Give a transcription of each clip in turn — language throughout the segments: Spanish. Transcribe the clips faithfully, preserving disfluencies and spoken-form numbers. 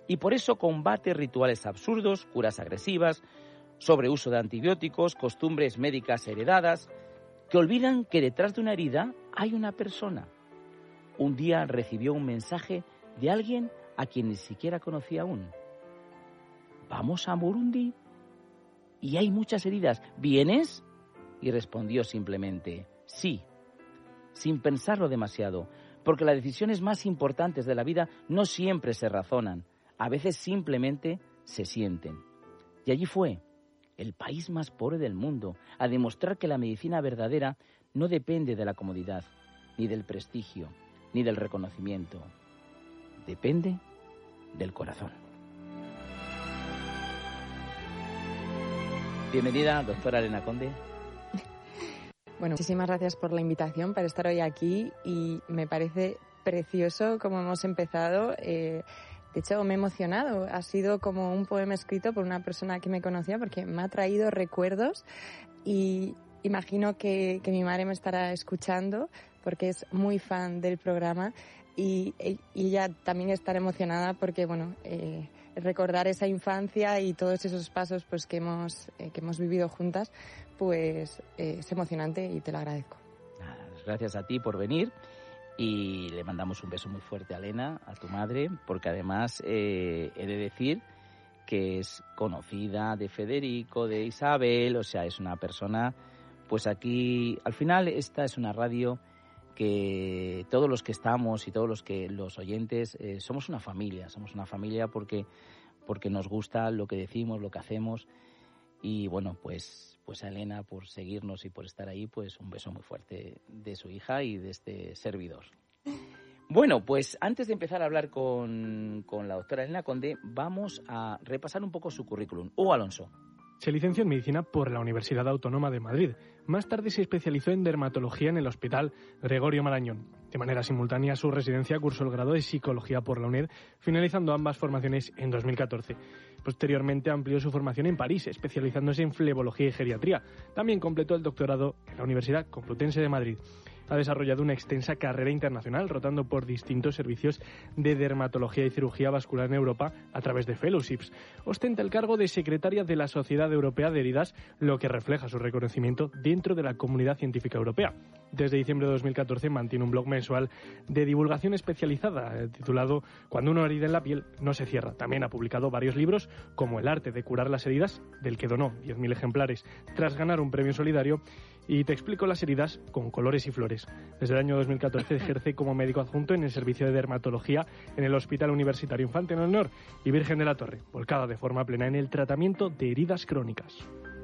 y por eso combate rituales absurdos, curas agresivas, sobreuso de antibióticos, costumbres médicas heredadas, que olvidan que detrás de una herida hay una persona. Un día recibió un mensaje de alguien a quien ni siquiera conocía aún. «Vamos a Burundi y hay muchas heridas. ¿Vienes?». Y respondió simplemente «sí», sin pensarlo demasiado, porque las decisiones más importantes de la vida no siempre se razonan, a veces simplemente se sienten. Y allí fue, el país más pobre del mundo, a demostrar que la medicina verdadera no depende de la comodidad, ni del prestigio, ni del reconocimiento. Depende del corazón. Bienvenida, doctora Elena Conde. Bueno, muchísimas gracias por la invitación para estar hoy aquí y me parece precioso como hemos empezado. Eh, de hecho, me he emocionado. Ha sido como un poema escrito por una persona que me conocía porque me ha traído recuerdos y imagino que, que mi madre me estará escuchando porque es muy fan del programa y, y ella también estará emocionada porque, bueno, eh, recordar esa infancia y todos esos pasos pues que hemos eh, que hemos vivido juntas, pues eh, es emocionante y te lo agradezco. Gracias a ti por venir y le mandamos un beso muy fuerte a Elena, a tu madre, porque además eh, he de decir que es conocida de Federico, de Isabel, o sea, es una persona, pues aquí, al final esta es una radio que todos los que estamos y todos los que los oyentes eh, somos una familia, somos una familia porque porque nos gusta lo que decimos, lo que hacemos y bueno, pues pues a Elena por seguirnos y por estar ahí, pues un beso muy fuerte de su hija y de este servidor. Bueno, pues antes de empezar a hablar con, con la doctora Elena Conde, vamos a repasar un poco su currículum. Hugo Alonso. Se licenció en Medicina por la Universidad Autónoma de Madrid. Más tarde se especializó en dermatología en el Hospital Gregorio Marañón. De manera simultánea a su residencia cursó el grado de Psicología por la UNED, finalizando ambas formaciones en dos mil catorce. Posteriormente amplió su formación en París, especializándose en flebología y geriatría. También completó el doctorado en la Universidad Complutense de Madrid. Ha desarrollado una extensa carrera internacional, rotando por distintos servicios de dermatología y cirugía vascular en Europa a través de fellowships. Ostenta el cargo de secretaria de la Sociedad Europea de Heridas, lo que refleja su reconocimiento dentro de la comunidad científica europea. Desde diciembre de dos mil catorce mantiene un blog mensual de divulgación especializada titulado «Cuando una herida en la piel no se cierra». También ha publicado varios libros como El arte de curar las heridas, del que donó diez mil ejemplares tras ganar un premio solidario, y Te explico las heridas con colores y flores. Desde el año dos mil catorce ejerce como médico adjunto en el servicio de dermatología en el Hospital Universitario Infante Leonor y Virgen de la Torre, volcada de forma plena en el tratamiento de heridas crónicas.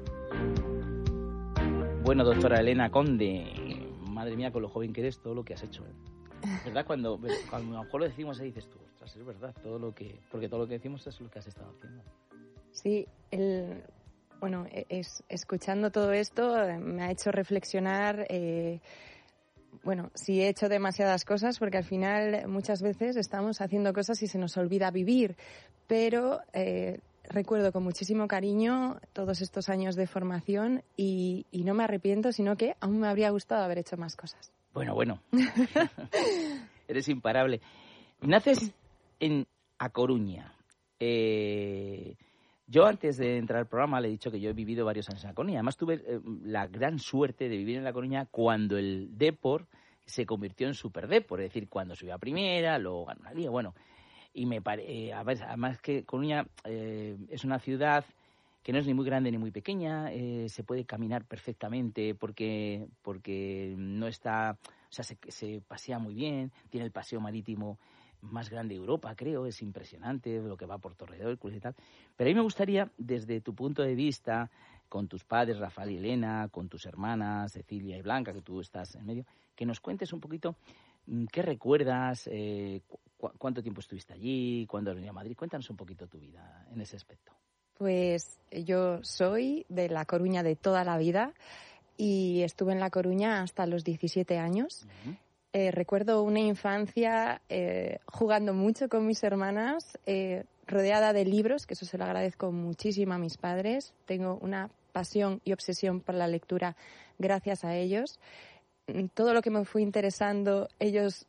Bueno, doctora Elena Conde, madre mía, con lo joven que eres, todo lo que has hecho, ¿eh? ¿Verdad? Cuando, cuando a lo mejor lo decimos ahí dices tú, ostras, es verdad, todo lo que, porque todo lo que decimos es lo que has estado haciendo. Sí, el... Bueno, es, escuchando todo esto me ha hecho reflexionar, eh, bueno, si he hecho demasiadas cosas, porque al final muchas veces estamos haciendo cosas y se nos olvida vivir, pero eh, recuerdo con muchísimo cariño todos estos años de formación y, y no me arrepiento, sino que aún me habría gustado haber hecho más cosas. Bueno, bueno, eres imparable. Naces en A Coruña. Eh... Yo antes de entrar al programa le he dicho que yo he vivido varios años en La Coruña. Además tuve eh, la gran suerte de vivir en La Coruña cuando el Depor se convirtió en Super Depor. Es decir, cuando subió a primera, luego ganó una liga, bueno. Y me pare... eh, además que Coruña eh, es una ciudad que no es ni muy grande ni muy pequeña. Eh, se puede caminar perfectamente porque, porque no está... O sea, se, se pasea muy bien. Tiene el paseo marítimo más grande de Europa, creo, es impresionante lo que va por Torredóculos y tal. Pero a mí me gustaría, desde tu punto de vista, con tus padres, Rafael y Elena, con tus hermanas, Cecilia y Blanca, que tú estás en medio, que nos cuentes un poquito qué recuerdas, eh, cu- cuánto tiempo estuviste allí, cuándo has venido a Madrid. Cuéntanos un poquito tu vida en ese aspecto. Pues yo soy de La Coruña de toda la vida y estuve en La Coruña hasta los diecisiete años. Uh-huh. Eh, recuerdo una infancia eh, jugando mucho con mis hermanas, eh, rodeada de libros, que eso se lo agradezco muchísimo a mis padres. Tengo una pasión y obsesión por la lectura gracias a ellos. Todo lo que me fui interesando, ellos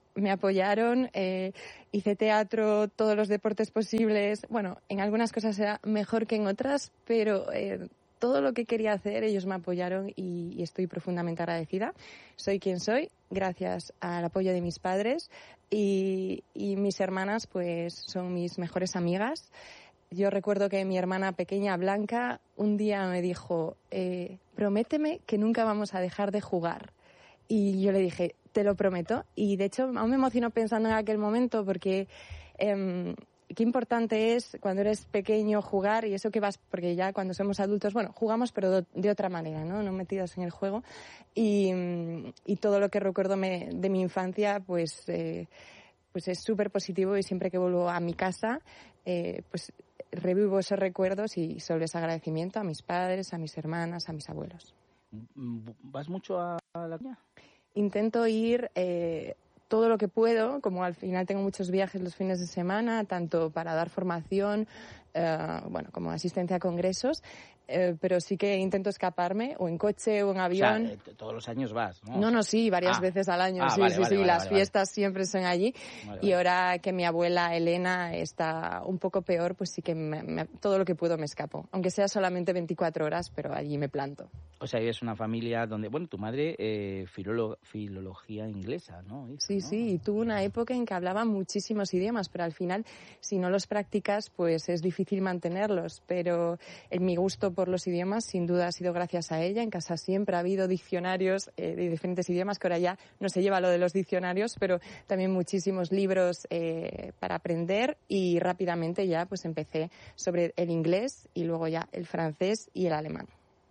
me apoyaron, eh, hice teatro, todos los deportes posibles. Bueno, en algunas cosas era mejor que en otras, pero eh, todo lo que quería hacer ellos me apoyaron y, y estoy profundamente agradecida. Soy quien soy gracias al apoyo de mis padres y, y mis hermanas pues son mis mejores amigas. Yo recuerdo que mi hermana pequeña, Blanca, un día me dijo, eh, prométeme que nunca vamos a dejar de jugar. Y yo le dije, te lo prometo. Y de hecho, aún me emociono pensando en aquel momento porque eh, qué importante es cuando eres pequeño jugar y eso que vas, porque ya cuando somos adultos, bueno, jugamos pero de otra manera, ¿no? No metidos en el juego. Y, y todo lo que recuerdo me, de mi infancia, pues, eh, pues es súper positivo y siempre que vuelvo a mi casa, eh, pues revivo esos recuerdos y solo ese agradecimiento a mis padres, a mis hermanas, a mis abuelos. ¿Vas mucho a la caña? Intento ir eh, todo lo que puedo, como al final tengo muchos viajes los fines de semana, tanto para dar formación, eh, bueno, como asistencia a congresos, eh, pero sí que intento escaparme, o en coche o en avión. O sea, eh, todos los años vas, ¿no? No, no, sí, varias ah. veces al año, ah, sí, vale, sí, vale, sí, vale, las vale, fiestas vale. siempre son allí. Vale, y vale. ahora que mi abuela Elena está un poco peor, pues sí que me, me, todo lo que puedo me escapo, aunque sea solamente veinticuatro horas, pero allí me planto. O sea, es una familia donde, bueno, tu madre, eh, filolo, filología inglesa, ¿no? Hizo, sí, ¿no? sí, y tuvo una época en que hablaba muchísimos idiomas, pero al final, si no los practicas, pues es difícil mantenerlos. Pero en mi gusto por los idiomas, sin duda, ha sido gracias a ella. En casa siempre ha habido diccionarios eh, de diferentes idiomas, que ahora ya no se lleva lo de los diccionarios, pero también muchísimos libros eh, para aprender, y rápidamente ya pues empecé sobre el inglés y luego ya el francés y el alemán.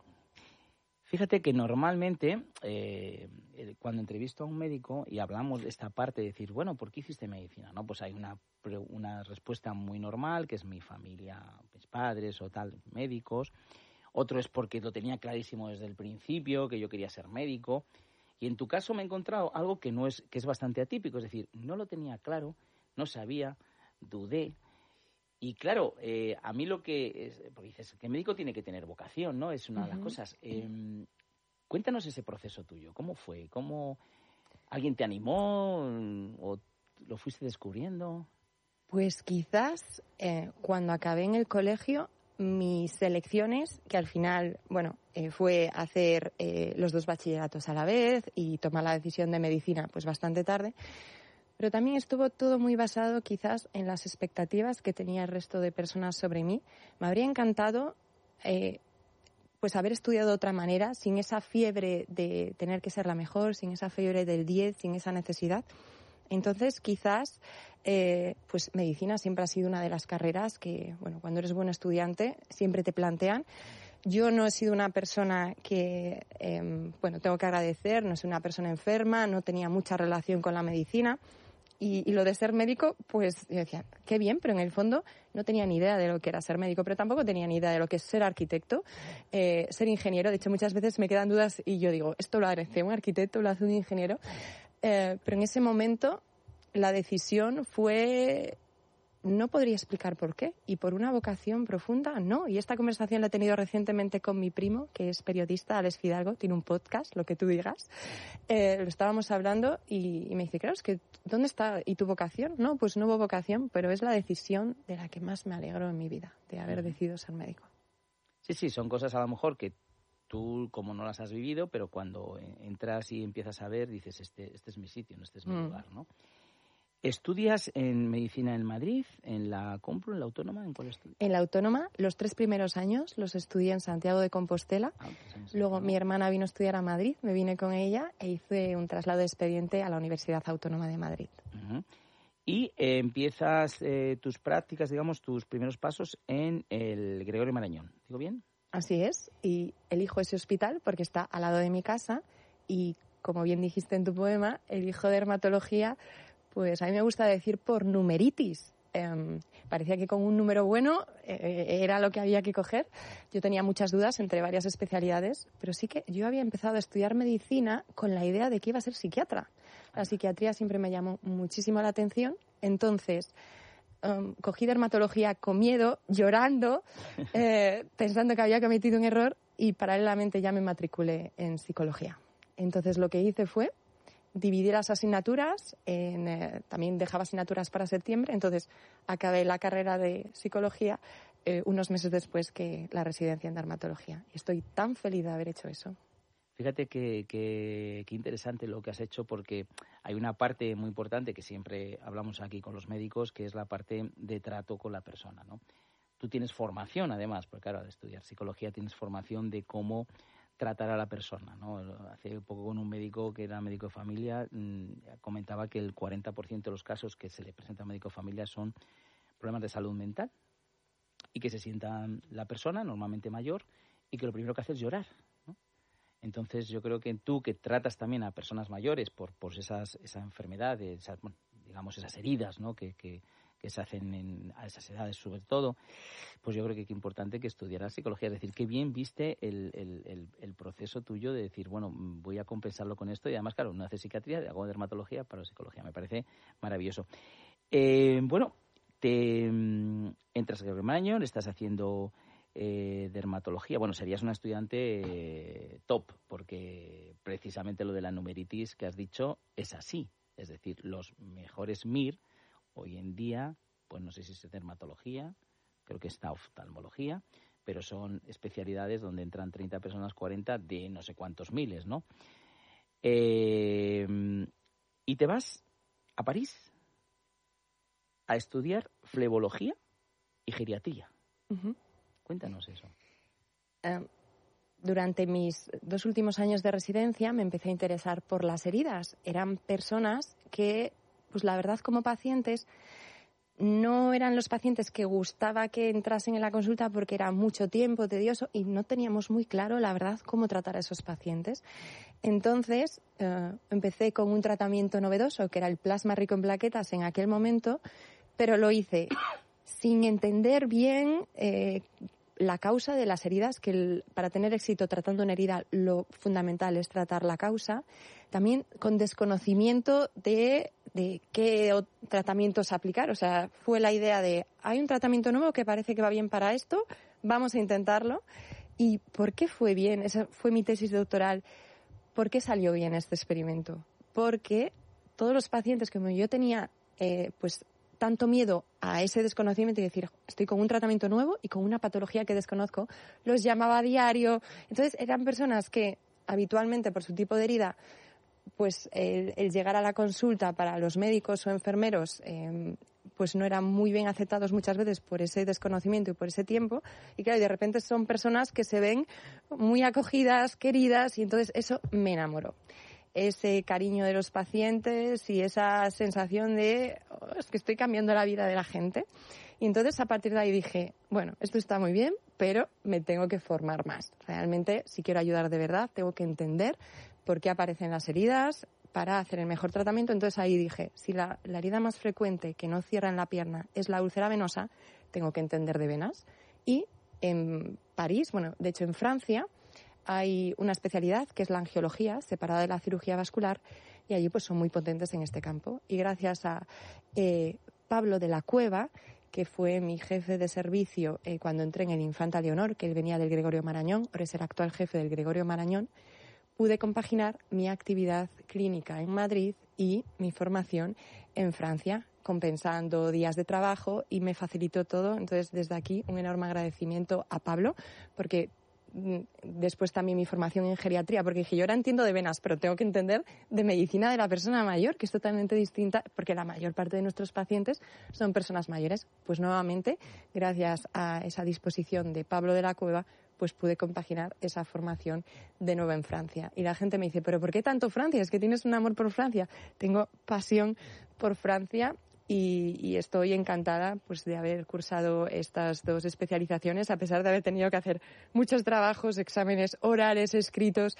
Fíjate que normalmente eh, cuando entrevisto a un médico y hablamos de esta parte de decir, bueno, ¿por qué hiciste medicina? No, pues hay una, una respuesta muy normal, que es mi familia, mis padres o tal, médicos. Otro es porque lo tenía clarísimo desde el principio, que yo quería ser médico. Y en tu caso me he encontrado algo que no es, que es bastante atípico, es decir, no lo tenía claro, no sabía, dudé. Y claro, eh, a mí lo que es, porque dices que el médico tiene que tener vocación, ¿no? Es una uh-huh. de las cosas. Eh, cuéntanos ese proceso tuyo, ¿cómo fue? ¿Cómo alguien te animó o lo fuiste descubriendo? Pues quizás eh, cuando acabé en el colegio, mis elecciones, que al final, bueno, eh, fue hacer eh, los dos bachilleratos a la vez y tomar la decisión de medicina pues bastante tarde. Pero también estuvo todo muy basado quizás en las expectativas que tenía el resto de personas sobre mí. Me habría encantado eh, pues haber estudiado de otra manera, sin esa fiebre de tener que ser la mejor, sin esa fiebre del diez, sin esa necesidad. Entonces, quizás, eh, pues medicina siempre ha sido una de las carreras que, bueno, cuando eres buen estudiante siempre te plantean. Yo no he sido una persona que, eh, bueno, tengo que agradecer, no soy una persona enferma, no tenía mucha relación con la medicina. Y, y lo de ser médico, pues yo decía, qué bien, pero en el fondo no tenía ni idea de lo que era ser médico, pero tampoco tenía ni idea de lo que es ser arquitecto, eh, ser ingeniero. De hecho, muchas veces me quedan dudas y yo digo, esto lo hace un arquitecto, lo hace un ingeniero. Eh, pero en ese momento la decisión fue, no podría explicar por qué, y por una vocación profunda, no. Y esta conversación la he tenido recientemente con mi primo, que es periodista, Alex Fidalgo, tiene un podcast, lo que tú digas. Eh, lo estábamos hablando y, y me dice, claro, es que, ¿dónde está? ¿Y tu vocación? No, pues no hubo vocación, pero es la decisión de la que más me alegro en mi vida, de haber decidido ser médico. Sí, sí, son cosas a lo mejor que tú como no las has vivido, pero cuando entras y empiezas a ver, dices, este, este es mi sitio, no, este es mi mm. lugar, ¿no? ¿Estudias en medicina en Madrid, en la Complu, en la Autónoma? ¿En cuál estudias? En la Autónoma, los tres primeros años los estudié en Santiago de Compostela. Ah, pues Luego mi hermana vino a estudiar a Madrid, me vine con ella e hice un traslado de expediente a la Universidad Autónoma de Madrid. Uh-huh. Y eh, empiezas eh, tus prácticas, digamos, tus primeros pasos en el Gregorio Marañón. ¿Digo bien? Así es, y elijo ese hospital porque está al lado de mi casa y, como bien dijiste en tu poema, elijo dermatología. Pues a mí me gusta decir por numeritis. Eh, parecía que con un número bueno eh, era lo que había que coger. Yo tenía muchas dudas entre varias especialidades, pero sí que yo había empezado a estudiar medicina con la idea de que iba a ser psiquiatra. La psiquiatría siempre me llamó muchísimo la atención. Entonces, um, cogí dermatología con miedo, llorando, eh, pensando que había cometido un error y paralelamente ya me matriculé en psicología. Entonces lo que hice fue dividí las asignaturas, en, eh, también dejaba asignaturas para septiembre, entonces acabé la carrera de psicología eh, unos meses después que la residencia en dermatología. Y estoy tan feliz de haber hecho eso. Fíjate que, que, que interesante lo que has hecho, porque hay una parte muy importante que siempre hablamos aquí con los médicos, que es la parte de trato con la persona, ¿no? Tú tienes formación, además, porque claro, al estudiar psicología tienes formación de cómo tratar a la persona, ¿no? Hace poco con un médico que era médico de familia, mmm, comentaba que el cuarenta por ciento de los casos que se le presenta a un médico de familia son problemas de salud mental y que se sienta la persona, normalmente mayor, y que lo primero que hace es llorar, ¿no? Entonces yo creo que tú, que tratas también a personas mayores por, por esas, esa enfermedad, esas, bueno, digamos esas heridas, ¿no? que, que, que se hacen en, a esas edades sobre todo, pues yo creo que es importante que estudiaras psicología. Es decir, qué bien viste el, el, el, el proceso tuyo de decir, bueno, voy a compensarlo con esto, y además, claro, no hace psiquiatría, hago dermatología, pero psicología. Me parece maravilloso. Eh, bueno, te um, entras a Gregorio Marañón, estás haciendo eh, dermatología. Bueno, serías una estudiante eh, top, porque precisamente lo de la numeritis que has dicho es así. Es decir, los mejores M I R hoy en día, pues no sé si es dermatología, creo que está oftalmología, pero son especialidades donde entran treinta personas, cuarenta de no sé cuántos miles, ¿no? Eh, y te vas a París a estudiar flebología y geriatría. Uh-huh. Cuéntanos eso. Uh, durante mis dos últimos años de residencia me empecé a interesar por las heridas. Eran personas que, pues la verdad, como pacientes, no eran los pacientes que gustaba que entrasen en la consulta porque era mucho tiempo, tedioso, y no teníamos muy claro, la verdad, cómo tratar a esos pacientes. Entonces, eh, empecé con un tratamiento novedoso, que era el plasma rico en plaquetas en aquel momento, pero lo hice sin entender bien eh, la causa de las heridas, que el, para tener éxito tratando una herida lo fundamental es tratar la causa, también con desconocimiento de, de qué tratamientos aplicar. O sea, fue la idea de, hay un tratamiento nuevo que parece que va bien para esto, vamos a intentarlo. ¿Y por qué fue bien? Esa fue mi tesis doctoral. ¿Por qué salió bien este experimento? Porque todos los pacientes que yo tenía, eh, pues tanto miedo a ese desconocimiento y decir, estoy con un tratamiento nuevo y con una patología que desconozco, los llamaba a diario. Entonces eran personas que habitualmente por su tipo de herida, pues el, el llegar a la consulta para los médicos o enfermeros eh, pues no eran muy bien aceptados muchas veces por ese desconocimiento y por ese tiempo. Y claro, y de repente son personas que se ven muy acogidas, queridas, y entonces eso me enamoró. Ese cariño de los pacientes y esa sensación de, oh, es que estoy cambiando la vida de la gente. Y entonces a partir de ahí dije, bueno, esto está muy bien, pero me tengo que formar más. Realmente, si quiero ayudar de verdad, tengo que entender por qué aparecen las heridas para hacer el mejor tratamiento. Entonces ahí dije, si la, la herida más frecuente que no cierra en la pierna es la úlcera venosa, tengo que entender de venas. Y en París, bueno, de hecho en Francia, hay una especialidad que es la angiología, separada de la cirugía vascular, y allí pues son muy potentes en este campo. Y gracias a eh, Pablo de la Cueva, que fue mi jefe de servicio eh, cuando entré en el Infanta Leonor, que él venía del Gregorio Marañón, ahora es el actual jefe del Gregorio Marañón, pude compaginar mi actividad clínica en Madrid y mi formación en Francia, compensando días de trabajo, y me facilitó todo. Entonces, desde aquí, un enorme agradecimiento a Pablo, porque después también mi formación en geriatría, porque dije, yo ahora entiendo de venas, pero tengo que entender de medicina de la persona mayor, que es totalmente distinta, porque la mayor parte de nuestros pacientes son personas mayores. Pues nuevamente, gracias a esa disposición de Pablo de la Cueva, pues pude compaginar esa formación de nuevo en Francia. Y la gente me dice, ¿pero por qué tanto Francia? ¿Es que tienes un amor por Francia? Tengo pasión por Francia. Y, y estoy encantada pues de haber cursado estas dos especializaciones, a pesar de haber tenido que hacer muchos trabajos, exámenes orales, escritos,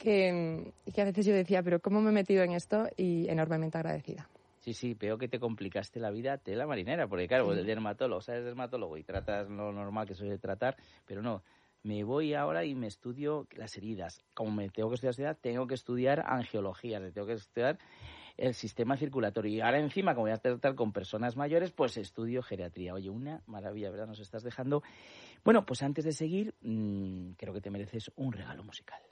que, que a veces yo decía, pero ¿cómo me he metido en esto? Y enormemente agradecida. Sí, sí, veo que te complicaste la vida tela marinera, porque claro, el dermatólogo, o sea, eres dermatólogo y tratas lo normal que suele tratar, pero no, me voy ahora y me estudio las heridas. Como me tengo que estudiar heridas, tengo que estudiar angiología, tengo que estudiar el sistema circulatorio. Y ahora encima, como voy a tratar con personas mayores, pues estudio geriatría. Oye, una maravilla, ¿verdad? Nos estás dejando. Bueno, pues antes de seguir, mmm, creo que te mereces un regalo musical.